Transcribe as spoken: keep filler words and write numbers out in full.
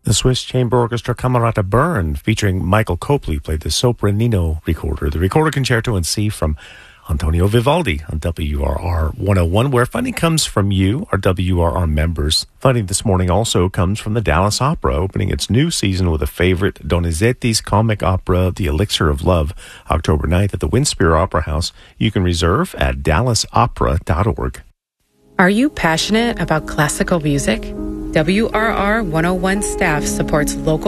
The Swiss Chamber Orchestra Camerata Bern, featuring Michael Copley, played the Sopranino recorder, the recorder concerto in C from Antonio Vivaldi on W R R one oh one, where funding comes from you, our W R R members. Funding this morning also comes from the Dallas Opera, opening its new season with a favorite Donizetti's comic opera, The Elixir of Love, October ninth at the Winspear Opera House. You can reserve at dallas opera dot org. Are you passionate about classical music? W R R one oh one staff supports local